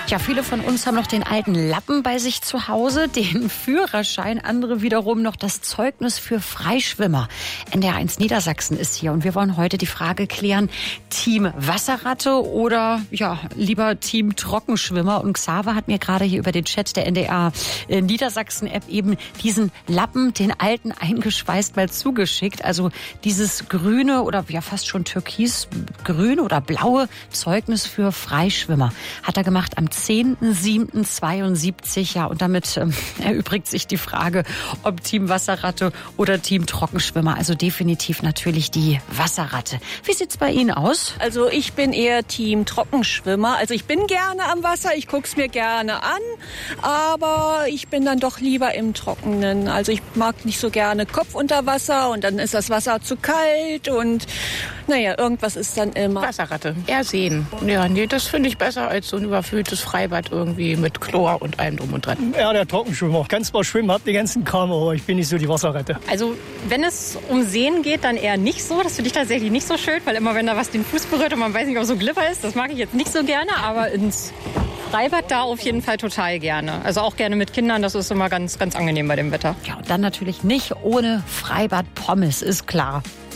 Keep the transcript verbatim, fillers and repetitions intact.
Ja, viele von uns haben noch den alten Lappen bei sich zu Hause, den Führerschein, andere wiederum noch das Zeugnis für Freischwimmer. N D R eins Niedersachsen ist hier und wir wollen heute die Frage klären, Team Wasserratte oder ja lieber Team Trockenschwimmer. Und Xaver hat mir gerade hier über den Chat der N D R Niedersachsen-App eben diesen Lappen, den alten, eingeschweißt mal zugeschickt. Also dieses grüne oder ja fast schon türkisgrüne oder blaue Zeugnis für Freischwimmer hat er gemacht am zehnten siebten zweiundsiebzig. Ja, und damit ähm, erübrigt sich die Frage, ob Team Wasserratte oder Team Trockenschwimmer. Also definitiv natürlich die Wasserratte. Wie sieht's bei Ihnen aus? Also ich bin eher Team Trockenschwimmer. Also ich bin gerne am Wasser, ich guck's mir gerne an, aber ich bin dann doch lieber im Trockenen. Also ich mag nicht so gerne Kopf unter Wasser und dann ist das Wasser zu kalt und naja, irgendwas ist dann immer. Wasserratte, eher sehen. Ja, nee, das finde ich besser als so ein überfülltes Freibad irgendwie mit Chlor und allem drum und dran. Ja, der Trockenschwimmer. Kann zwar schwimmen, hab den ganzen Kram, aber ich bin nicht so die Wasserratte. Also wenn es um Seen geht, dann eher nicht so. Das finde ich tatsächlich nicht so schön, weil immer wenn da was den Fuß berührt und man weiß nicht, ob so Glibber ist, das mag ich jetzt nicht so gerne, aber ins Freibad da auf jeden Fall total gerne. Also auch gerne mit Kindern, das ist immer ganz, ganz angenehm bei dem Wetter. Ja, und dann natürlich nicht ohne Freibad Pommes, ist klar.